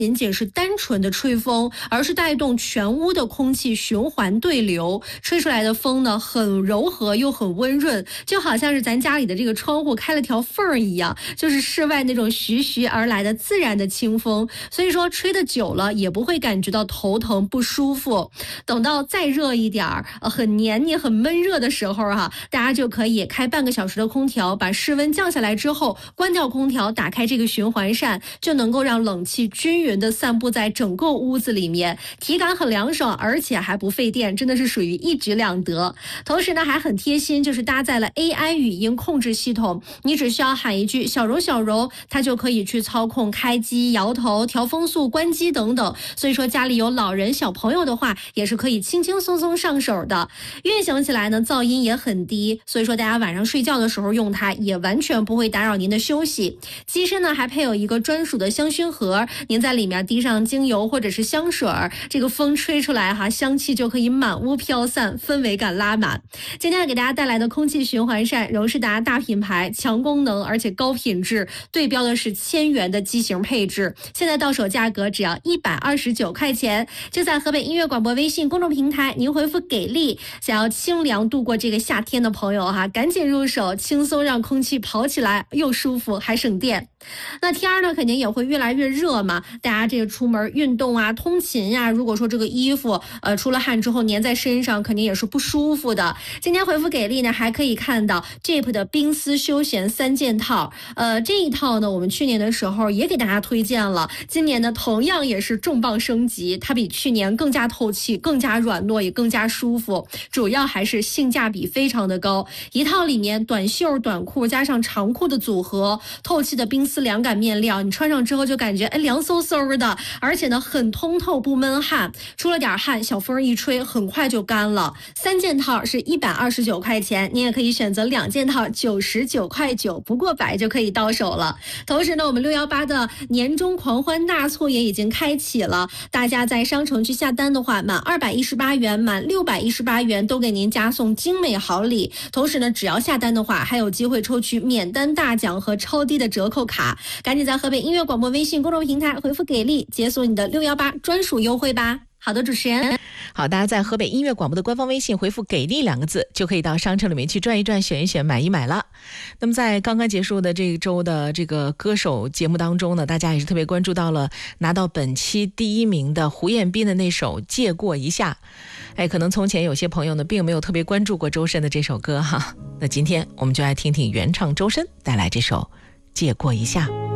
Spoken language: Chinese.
仅仅是单纯的吹风，而是带动全屋的空气循环对流，吹出来的风呢很柔和又很温润，就好像是咱家里的这个窗户开了条缝儿一样，就是室外那种徐徐而来的自然的清风，所以说吹得久了也不会感觉到头疼不舒服。等到再热一点很黏腻很闷热的时候大家就可以开半个小时的空调，把室温降下来之后关掉空调，打开这个循环扇，就能够让冷气均匀的散布在整个屋子里面，体感很凉爽，而且还不费电，真的是属于一举两得。同时呢还很贴心，就是搭载了 AI 语音控制系统，你只需要喊一句小柔小柔，它就可以去操控开机、摇头、调风速、关机等等，所以说家里有老人小朋友的话也是可以轻轻松松上手的。运行起来呢噪音也很低，所以说大家晚上睡觉的时候用它也完全不会打扰您的休息。机身呢还配有一个专属的香薰盒，您在里面滴上精油或者是香水，这个风吹出来香气就可以满屋飘散，氛围感拉满。今天给大家带来的空气循环扇，荣仕达大品牌，强功能而且高品质，对标的是1000元的机型配置，现在到手价格只要129块钱，就在河北音乐广播微信公众平台，您回复给力，想要清凉度过这个夏天的朋友赶紧入手，轻松让空气跑起来，又舒服还省电。那天呢肯定也会越来越热嘛，大家这个出门运动通勤如果说这个衣服出了汗之后粘在身上，肯定也是不舒服的。今天回复给力呢还可以看到 Jeep 的冰丝休闲3件套，这一套呢我们去年的时候也给大家推荐了，今年呢同样也是重磅升级，它比去年更加透气，更加软糯，也更加舒服，主要还是性价比非常的高。一套里面短袖短裤加上长裤的组合，透气的冰丝凉感面料，你穿上之后就感觉凉飕飕的，而且呢很通透不闷汗，出了点汗小风一吹很快就干了。3件套是129块钱，你也可以选择2件套99块9，不过100就可以到手了。同时呢我们618的年终狂欢大促也已经开启了，大家在商城去下单的话，满218元满618元都给您加送精美好礼，同时呢只要下单的话还有机会抽取免单大奖和超低的折扣卡，赶紧在河北音乐广播微信公众平台回复给力，解锁你的618专属优惠吧。好的，主持人。 好，大家在河北音乐广播的官方微信回复给力2个字，就可以到商城里面去转一转，选一选，买一买了。那么在刚刚结束的这一周的这个歌手节目当中呢，大家也是特别关注到了拿到本期第1名的胡彦斌的那首借过一下。可能从前有些朋友呢并没有特别关注过周深的这首歌那今天我们就来听听原唱周深带来这首借过一下。